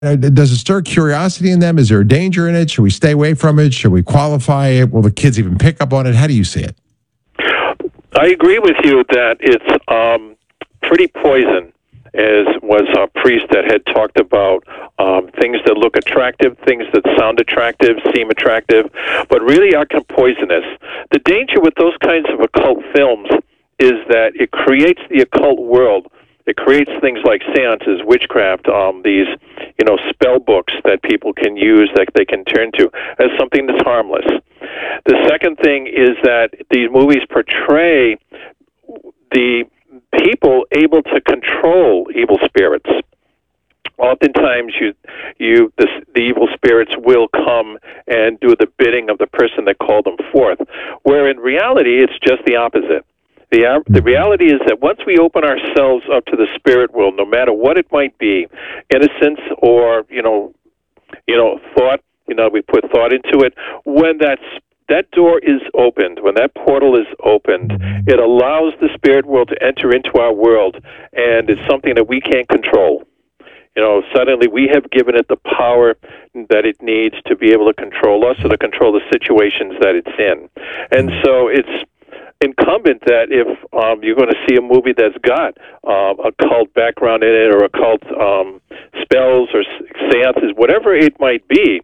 Does it stir curiosity in them? Is there a danger in it? Should we stay away from it? Should we qualify it? Will the kids even pick up on it? How do you see it? I agree with you that it's pretty poison, as was a priest that had talked about things that look attractive, things that sound attractive, seem attractive, but really are poisonous. The danger with those kinds of occult films is that it creates the occult world. It creates things like seances, witchcraft, these, spell books that people can use, that they can turn to, as something that's harmless. The second thing is that these movies portray the people able to control evil spirits. Oftentimes, the evil spirits will come and do the bidding of the person that called them forth, where in reality, it's just the opposite. The reality is that once we open ourselves up to the spirit world, no matter what it might be, innocence or thought, we put thought into it. When that door is opened, when that portal is opened, it allows the spirit world to enter into our world, and it's something that we can't control. Suddenly we have given it the power that it needs to be able to control us or to control the situations that it's in. And so it's incumbent that if you're going to see a movie that's got a cult background in it, or occult spells or seances, whatever it might be,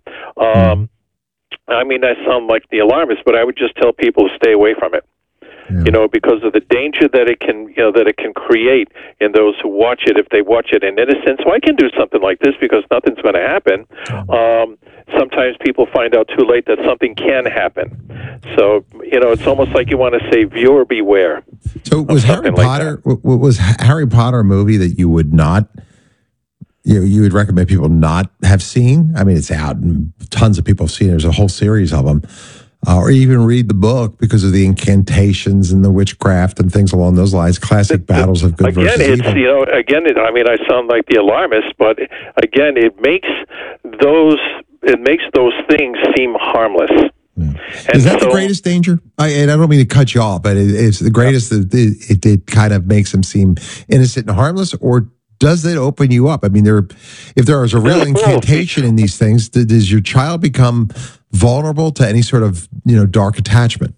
I sound like the alarmist, but I would just tell people to stay away from it. Yeah. Because of the danger that it can create in those who watch it, if they watch it in innocence. So I can do something like this because nothing's going to happen. Sometimes people find out too late that something can happen. So, it's almost like you want to say, viewer beware. So was Harry Potter, was Harry Potter a movie that you would not, you would recommend people not have seen? I mean, it's out and tons of people have seen it. There's a whole series of them. Or even read the book because of the incantations and the witchcraft and things along those lines. Classic battles of good versus evil. I sound like the alarmist, but again, it makes those things seem harmless. Yeah. Is that the greatest danger? I don't mean to cut you off, but it's the greatest. It kind of makes them seem innocent and harmless, or does it open you up? I mean, if there is a real incantation in these things, does your child become vulnerable to any sort of dark attachment?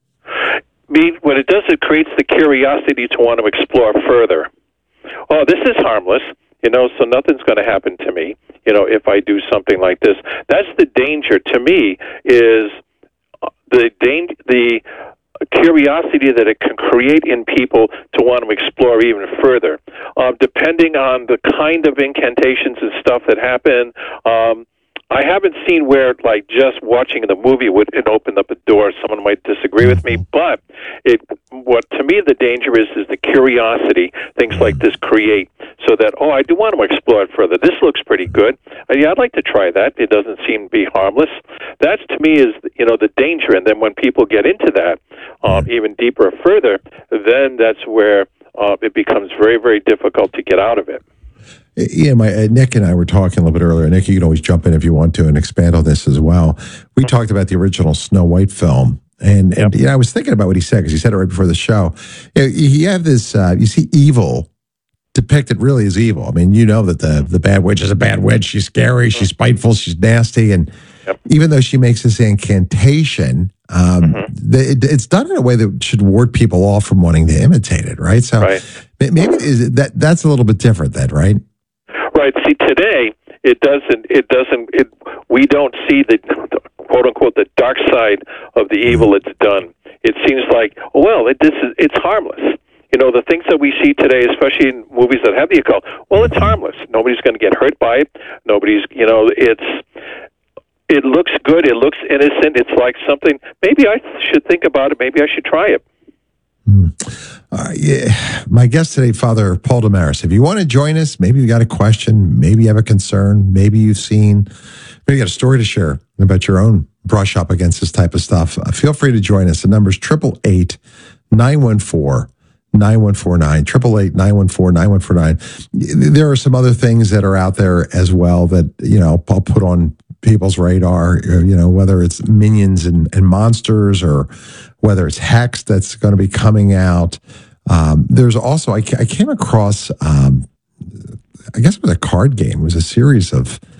What it does, it creates the curiosity to want to explore further. Oh, this is harmless, so nothing's going to happen to me, if I do something like this. That's the danger to me, is the curiosity that it can create in people to want to explore even further. Depending on the kind of incantations and stuff that happen, I haven't seen where, like, just watching the movie would open up a door. Someone might disagree with me, but what to me the danger is the curiosity things like this create, so that, I do want to explore it further. This looks pretty good. I'd like to try that. It doesn't seem to be harmless. That, to me, is the danger. And then when people get into that even deeper or further, then that's where it becomes very, very difficult to get out of it. Yeah, Nick and I were talking a little bit earlier. Nick, you can always jump in if you want to and expand on this as well. We talked about the original Snow White film. And I was thinking about what he said, because he said it right before the show. You have this, you see evil depicted really as evil. I mean, that the bad witch is a bad witch. She's scary, she's spiteful, she's nasty. And even though she makes this incantation, it's done in a way that should ward people off from wanting to imitate it, right? So maybe that's a little bit different then, right? Right. See, today we don't see the quote unquote the dark side of the evil it's done. It seems like, it's harmless. The things that we see today, especially in movies that have the occult, it's harmless. Nobody's going to get hurt by it. Nobody's, it looks good. It looks innocent. It's like something, maybe I should think about it. Maybe I should try it. My guest today, Father Paul Damaris. If you want to join us, maybe you got a question, maybe you have a concern, maybe you've seen, maybe you got a story to share about your own brush up against this type of stuff, feel free to join us. The number's 888-914-9149, 888-914-9149. There are some other things that are out there as well that, I'll put on people's radar, whether it's minions and monsters, or whether it's Hex that's going to be coming out. There's also, I came across I guess it was a card game. It was a series of